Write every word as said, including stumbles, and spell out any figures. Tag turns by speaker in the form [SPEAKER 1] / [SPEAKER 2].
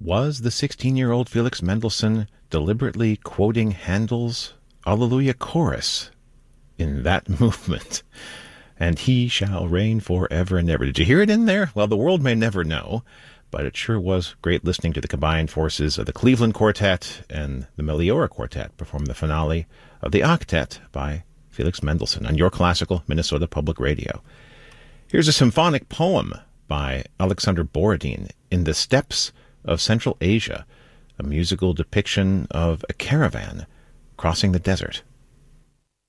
[SPEAKER 1] Was the sixteen-year-old Felix Mendelssohn deliberately quoting Handel's Alleluia Chorus in that movement? And he shall reign forever and ever. Did you hear it in there? Well, the world may never know, but it sure was great listening to the combined forces of the Cleveland Quartet and the Meliora Quartet perform the finale of the Octet by Felix Mendelssohn on Your Classical Minnesota Public Radio. Here's a symphonic poem by Alexander Borodin, In the Steppes of Central Asia, a musical depiction of a caravan crossing the desert.